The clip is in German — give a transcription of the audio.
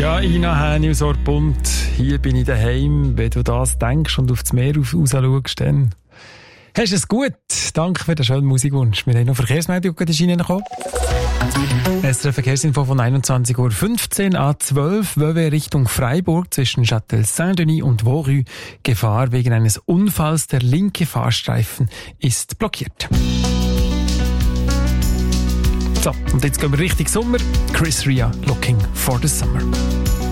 Ja, Ina Häni aus Orpund. Hier bin ich daheim. Wenn du das denkst und auf das Meer raus schaust, dann hast du es gut. Danke für den schönen Musikwunsch. Wir haben noch Verkehrsmeldung reingekommen. SRF Verkehrsinfo von 21.15 Uhr A12 Vevey Richtung Freiburg zwischen Châtel-Saint-Denis und Vaurus. Gefahr wegen eines Unfalls. Der linke Fahrstreifen ist blockiert. So, und jetzt gehen wir Richtung Sommer. Chris Rea, Looking for the Summer.